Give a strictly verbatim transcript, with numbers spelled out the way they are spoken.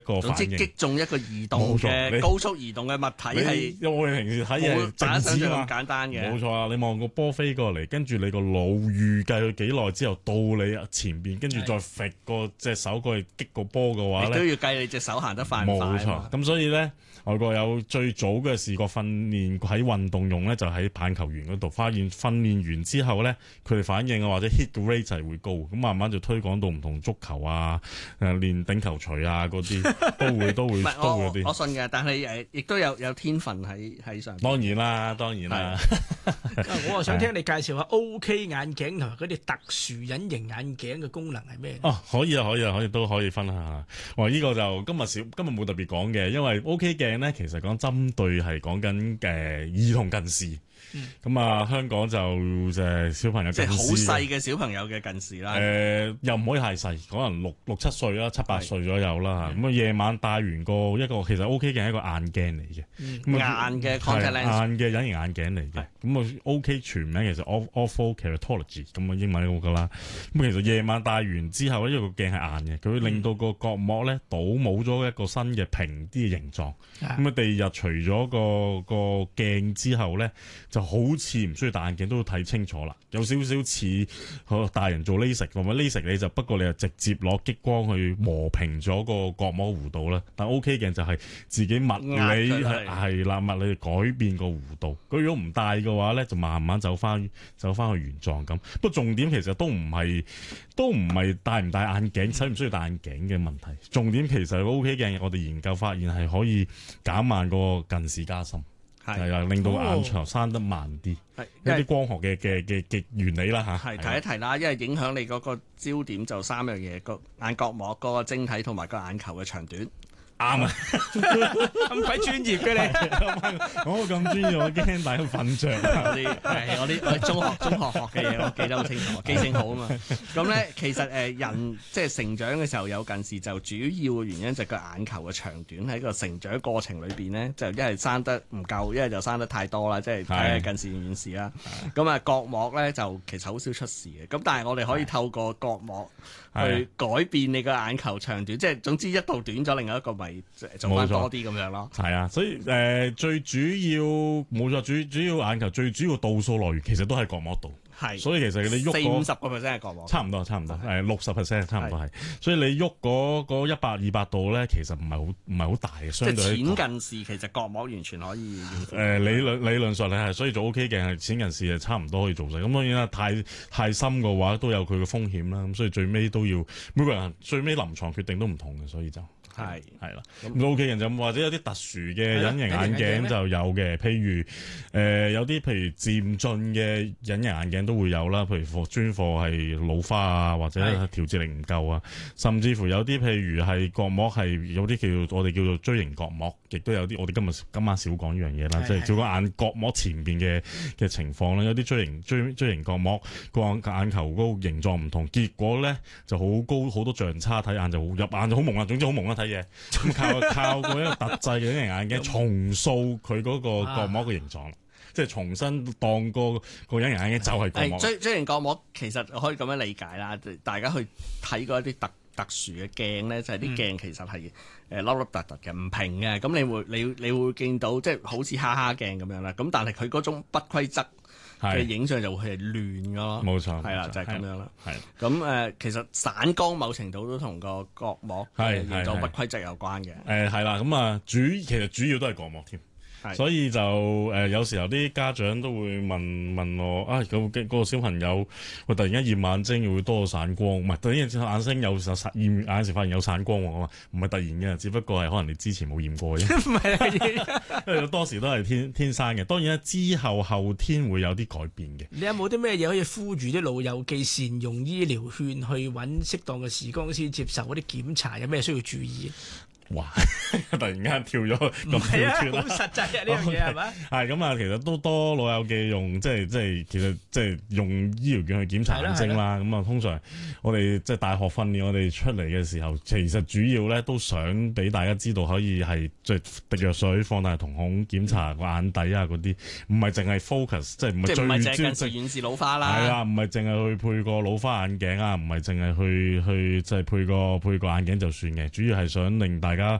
個反應。 總之擊中一個移動嘅高速移動嘅物體係， 因為我哋平時睇嘢大家想象咁靜止嘛， 簡單嘅。 冇錯啊！你望個波飛過嚟，跟住你個腦預計佢幾耐之後到你前邊，跟住再揈個隻手過去擊個波嘅話咧， 你都要計你隻手行得快唔快。 冇錯，咁所以咧，外國有最早嘅視覺訓練喺運動用咧，就喺棒球員嗰度發現訓練完之後咧，佢哋反應啊或者 hit rate 就係會高，咁慢慢就推廣到唔同足球啊、誒練頂球錘啊嗰啲都會都會都會啲。 我信嘅，但係誒亦都有有天分喺喺上邊。 當然啦，當然啦。 我啊想聽你介紹下 O K 眼鏡同埋嗰啲特殊隱形眼鏡嘅功能係咩？ 哦，可以啊，可以啊，可以都可以分享下。哇，呢、這個就今日少，今日冇特別講嘅，因為 O K 鏡咧，其實講針對係講緊誒兒童近視。咁、嗯、啊，香港就誒小朋友近視， 即係好細嘅小朋友嘅近視啦。 誒、呃，又唔可以太細，可能六六七歲啦，七八歲左右啦。咁啊，夜晚戴完個一個，其實 O K 鏡係一個眼鏡嚟嘅， 嗯、硬嘅 contact lens， 硬嘅隱形眼鏡嚟嘅。咁啊 ，O K 全名其實 Orthokeratology 咁啊，英文嗰個啦。咁其實夜晚戴完之後咧，因為個鏡係硬嘅，佢會令到個角膜咧倒冇咗一個新嘅平啲嘅形狀。咁啊、嗯，第二日除咗個個鏡之後咧，就好似唔需要戴眼鏡都睇清楚啦，有少少似大人做 LASIK 咁啊 LASIK 你就不過你就直接攞激光去磨平咗個角膜弧度啦，但 O K 鏡就係自己物理係係啦，物理改變個弧度。佢如果唔戴嘅話咧，就慢慢走翻走翻去原狀咁。不過重點其實都唔係都唔係戴唔戴眼鏡，使唔需要戴眼鏡嘅問題。重點其實 O K 鏡我哋研究發現係可以減慢個近視加深。係啊，令到眼球生得慢啲，係一啲光學嘅嘅嘅嘅原理啦吓。係提一提啦，因為影響你嗰個焦點就三樣嘢，個眼角膜、嗰個晶體同埋個眼球嘅長短。 啱啊！ 咁鬼專業嘅你， 我咁專業，我驚大家瞓着。 我啲係我啲我中學中學學嘅嘢，我記得好清楚，記性好啊嘛。咁咧，其實誒人即係成長嘅時候有近視，就主要嘅原因就係個眼球嘅長短喺個成長過程裏邊咧，就一係生得唔夠，一係就生得太多啦，即係睇下近視遠視啦。咁啊角膜咧就其實好少出事嘅，咁但係我哋可以透過角膜去改變你個眼球長短，即係總之一度短咗，另外一個咪做翻多啲咁樣咯。 係啊，所以誒、呃、最主要冇錯，主主要眼球最主要度數來源其實都係角膜度。係，所以其實你喐四五十個 percent 係角膜， 差唔多，差唔多，誒六十 percent 差唔多係。所以你喐嗰嗰一百二百度咧，其實唔係好唔係好大嘅，相對。即係淺近視，其實角膜完全可以。誒、呃、理論理論上你係，所以做 O K 鏡係淺近視係差唔多可以做晒。咁當然啦，太太深嘅話都有佢嘅風險啦。咁所以最尾都要每個人最尾臨床決定都唔同嘅，所以就。係係啦，咁 O K 人就或者有啲特殊嘅隱形眼鏡就有嘅，譬如誒、呃、有啲譬如漸進嘅隱形眼鏡都會有啦，譬如課專課係老花啊，或者調節力唔夠啊，甚至乎有啲譬如係角膜係有啲叫我哋叫做錐形角膜，亦都有啲我哋今日今晚少講呢樣嘢啦，即係照個眼角膜前邊嘅嘅情況啦，有啲錐形錐錐形角膜個眼球嗰個形狀唔同，結果咧就好高好多像叉，睇眼就好入眼就好朦啦，總之好朦啦睇嘢，咁靠靠過一個特製嘅隱形眼鏡重塑佢嗰個角膜嘅形狀，啊、即係重新當個個隱形眼鏡就係角膜。 錐錐形角膜其實可以咁樣理解啦，大家去睇過一啲特特殊嘅鏡咧，就係、是、啲鏡其實係誒凹凹凸凸嘅，唔平嘅，咁你會你你會見到即係好似哈哈鏡咁樣啦，咁但係佢嗰種不規則嘅影像就會係亂㗎咯，冇錯，係啦，就係、是、咁樣啦。係咁誒，其實散光某程度都同個角膜嘅形狀不規則有關嘅。誒係啦，咁啊主其實主要都係角膜添。所以就誒、呃、有時候啲家長都會問問我啊，嗰、那個小朋友會突然間驗眼睛會多散光，唔係突然間眼睛有時驗眼時發現有散光喎，唔係突然嘅，只不過係可能你之前冇驗過啫。唔係，因為多時都係天天生嘅。當然啦，之後後天會有啲改變嘅。你有冇啲咩嘢可以呼籲啲老友記善用醫療券去揾適當嘅視光師接受嗰啲檢查？有咩需要注意？哇！突然間跳咗咁跳脱啦，好實際啊！呢樣嘢係咪？係咁啊，其實都多老友記用，即係即係其實即係用醫療券去檢查眼睛啦。咁啊，通常我哋即係大學訓練我哋出嚟嘅時候，其實主要咧都想俾大家知道，可以係即係滴藥水、放大瞳孔檢查個眼底啊嗰啲，唔係淨係 focus， 即係唔係最專即係近視、遠視、老花啦。係啊，唔係淨係去配個老花眼鏡啊，唔係淨係去去即係配個配個眼鏡就算嘅，主要係想令大家